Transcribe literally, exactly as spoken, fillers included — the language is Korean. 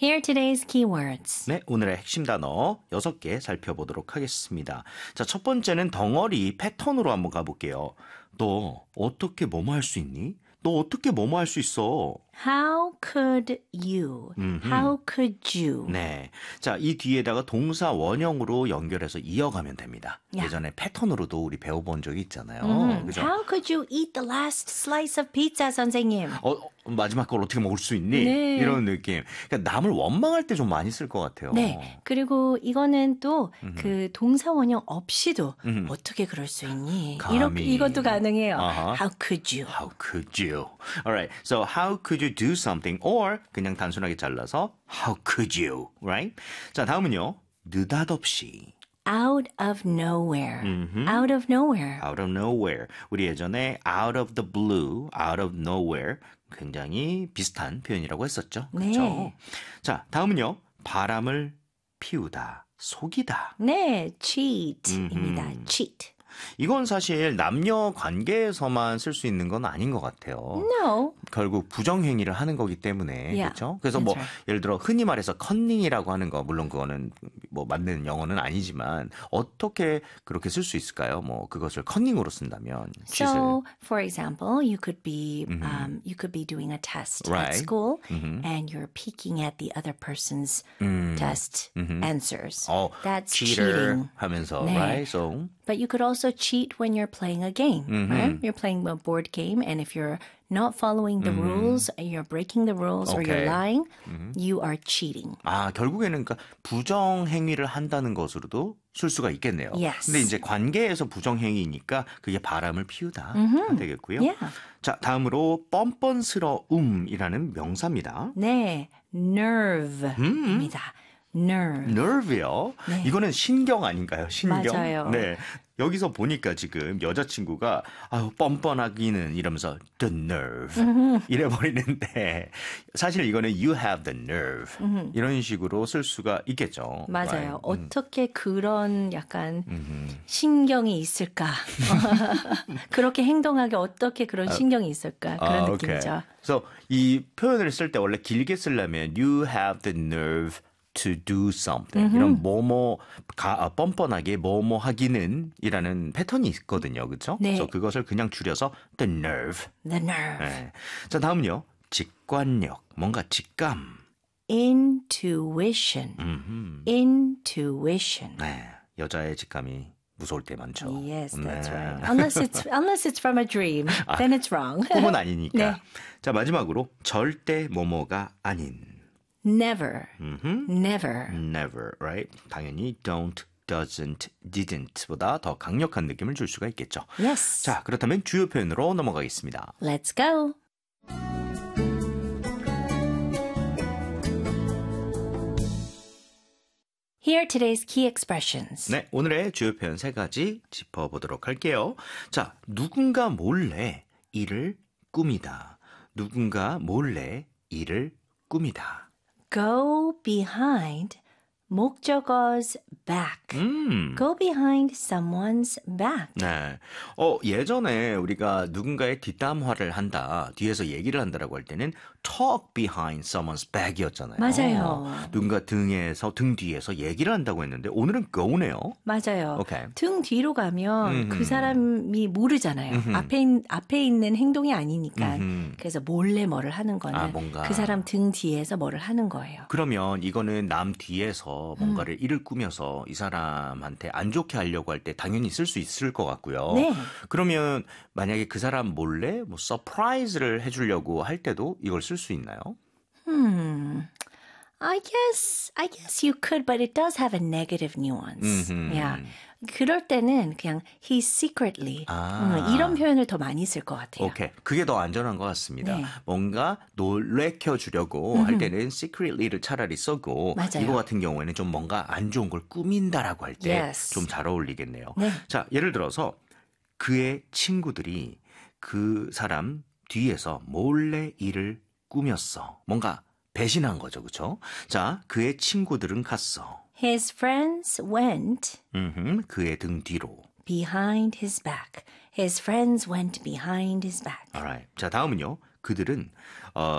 Here are today's keywords. 네, 오늘의 핵심 단어 여섯 개 살펴보도록 하겠습니다. 자, 첫 번째는 덩어리 패턴으로 한번 가볼게요. 너 어떻게 뭐뭐 할 수 있니? 너 어떻게 뭐뭐 할 수 있어? How could you? 음흠. How could you? 네. 자, 이 뒤에다가 동사 원형으로 연결해서 이어가면 됩니다. 야. 예전에 패턴으로도 우리 배워본 적이 있잖아요. 음, 그죠? How could you eat the last slice of pizza, 선생님? 어, 어, 마지막 걸 어떻게 먹을 수 있니? 네. 이런 느낌. 그러니까 남을 원망할 때 좀 많이 쓸 것 같아요. 네. 그리고 이거는 또 그 동사 원형 없이도 음흠. 어떻게 그럴 수 있니? 감히. 이렇게 이것도 가능해요. 아하. How could you? How could you? Alright, so how could you do something? Or 그냥 단순하게 잘라서 how could you? Right? 자, 다음은요. 느닷없이. Out of nowhere. 음흠. Out of nowhere. Out of nowhere. 우리 예전에 out of the blue, out of nowhere 굉장히 비슷한 표현이라고 했었죠. 네. 그렇죠? 자, 다음은요. 바람을 피우다, 속이다. 네, cheat입니다. 음흠. cheat. 이건 사실 남녀 관계에서만 쓸 수 있는 건 아닌 것 같아요. No. 결국 부정행위를 하는 거기 때문에 Yeah, 그렇죠. 그래서 뭐 that's right. 예를 들어 흔히 말해서 컨닝이라고 하는 거 물론 그거는 뭐 맞는 영어는 아니지만 어떻게 그렇게 쓸 수 있을까요? 뭐 그것을 컨닝으로 쓴다면 cheat을. So, for example, you could be um, you could be doing a test Right. at school, Mhm. and you're peeking at the other person's 음. test answers. 어, That's cheater cheating. 하면서 네. right? So But you could also cheat when you're playing a game, right? You're playing a board game, and if you're not following the rules, you're breaking the rules, or Okay. you're lying, you are cheating. 아, 결국에는 그러니까 부정 행위를 한다는 것으로도 쓸 수가 있겠네요. Yes. 근데 이제 관계에서 부정 행위니까 그게 바람을 피우다 가 되겠고요. Yeah. 자, 다음으로 뻔뻔스러움이라는 명사입니다. 네, nerve입니다. nerve. nerve요. 네. 이거는 신경 아닌가요? 신경. 맞아요. 네. 여기서 보니까 지금 여자친구가 아유 뻔뻔하기는 이러면서 the nerve 이래 버리는데 사실 이거는 you have the nerve 이런 식으로 쓸 수가 있겠죠. 맞아요. Right? 어떻게 그런 약간 신경이 있을까? 그렇게 행동하게 어떻게 그런 신경이 있을까? 그런 아, 느낌이죠. okay. So 이 표현을 쓸 때 원래 길게 쓰려면 you have the nerve to do something. 이런 뭐뭐 가, 아, 뻔뻔하게 뭐뭐 하기는 이라는 패턴이 있거든요. 그렇죠? 네. 그래서 그것을 그냥 줄여서 the nerve. The nerve. 네. 자, 다음은요. 직관력. 뭔가 직감. Intuition. 음흠. Intuition. 네. 여자의 직감이 무서울 때 많죠. Yes, that's 네. right. Unless it's unless it's from a dream, then it's wrong. 꿈은 아니니까. 네. 자, 마지막으로 절대 뭐뭐가 아닌. Never. 음흠. Never. Never, right? 당연히 don't, doesn't, didn't보다 더 강력한 느낌을 줄 수가 있겠죠. Yes. 자, 그렇다면 주요 표현으로 넘어가겠습니다. Let's go. Here are today's key expressions. 네, 오늘의 주요 표현 세 가지 짚어보도록 할게요. 자, 누군가 몰래 일을 꾸미다. 누군가 몰래 일을 꾸미다. Go behind 목적어's back. 음. Go behind someone's back. 네. 어, 예전에 우리가 누군가의 뒷담화를 한다, 뒤에서 얘기를 한다라고 할 때는 talk behind someone's back이었잖아요. 맞아요. 누군가 등에서, 등 뒤에서 얘기를 한다고 했는데 오늘은 go네요. 맞아요. 오케이. 등 뒤로 가면 음흠. 그 사람이 모르잖아요. 음흠. 앞에, 있- 앞에 있는 행동이 아니니까. 음흠. 그래서 몰래 뭐를 하는 거는 아, 뭔가. 그 사람 등 뒤에서 뭐를 하는 거예요. 그러면 이거는 남 뒤에서 뭔가를 일을 꾸며서 이 사람한테 안 좋게 하려고 할 때 당연히 쓸 수 있을 것 같고요. 네. 그러면 만약에 그 사람 몰래 뭐 서프라이즈를 해주려고 할 때도 이걸 쓸 수 있나요? Hmm. I guess, I guess you could, but it does have a negative nuance. 음흠. Yeah. 그럴 때는 그냥 he secretly 아. 음, 이런 표현을 더 많이 쓸 것 같아요. 오케이. 그게 더 안전한 것 같습니다. 네. 뭔가 놀래켜 주려고 할 때는 secretly를 차라리 쓰고 맞아요. 이거 같은 경우에는 좀 뭔가 안 좋은 걸 꾸민다라고 할 때 좀 Yes. 잘 어울리겠네요. 네. 자, 예를 들어서 그의 친구들이 그 사람 뒤에서 몰래 일을 꾸몄어. 뭔가 배신한 거죠. 그렇죠? 자, 그의 친구들은 갔어. His friends went 음흠, 그의 등 뒤로. behind his back. His friends went behind his back. Alright. 자, 다음은요. 그들은 어,